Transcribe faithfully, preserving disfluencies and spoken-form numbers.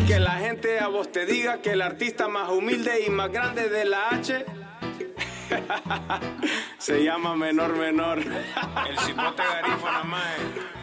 Que la gente a vos te diga que el artista más humilde y más grande de la H se llama Menor Menor. El cipote garifo nada más.